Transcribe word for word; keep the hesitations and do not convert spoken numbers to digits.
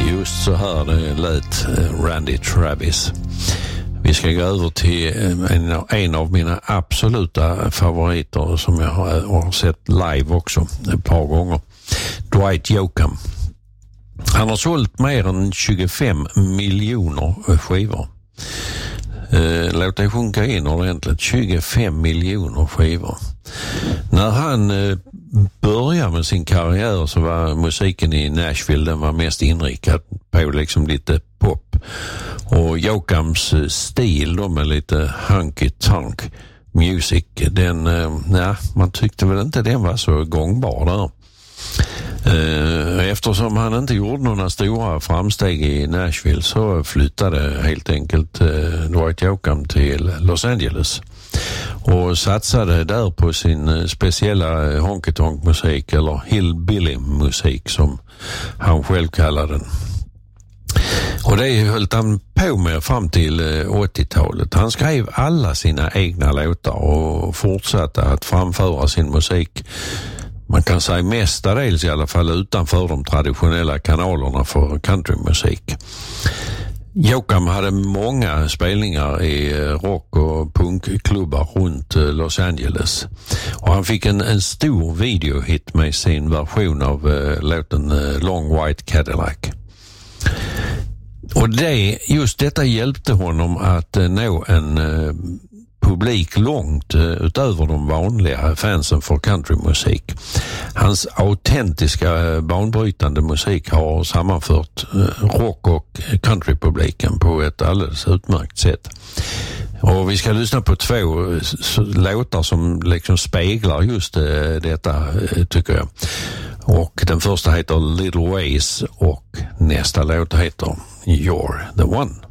just så här det lät Randy Travis. Vi ska gå över till en, en av mina absoluta favoriter som jag har, har sett live också ett par gånger. Dwight Yoakam. Han har sålt mer än tjugofem miljoner skivor. Eh, låt det sjunka in ordentligt. tjugofem miljoner skivor. När han eh, började med sin karriär så var musiken i Nashville, den var mest inriktad på liksom lite pop. Och Yoakams stil då med lite hunky-tonk music, den, eh, ja, man tyckte väl inte den var så gångbar där. Eftersom han inte gjorde några stora framsteg i Nashville så flyttade helt enkelt Dwight Yoakam till Los Angeles och satsade där på sin speciella honky-tonk-musik, eller hillbilly-musik som han själv kallade den. Och det höll han på med fram till åttiotalet. Han skrev alla sina egna låtar och fortsatte att framföra sin musik, man kan säga mestadels i alla fall, utanför de traditionella kanalerna för countrymusik. Yoakam hade många spelningar i rock- och punkklubbar runt Los Angeles. Och han fick en, en stor videohit med sin version av uh, låten uh, Long White Cadillac. Och det, just detta hjälpte honom att uh, nå en uh, publik långt uh, utöver de vanliga fansen för countrymusik. Hans autentiska uh, banbrytande musik har sammanfört uh, rock- och countrypubliken på ett alldeles utmärkt sätt. Och vi ska lyssna på två uh, låtar som liksom speglar just uh, detta, uh, tycker jag. Och den första heter Little Ways och nästa låt heter You're the One.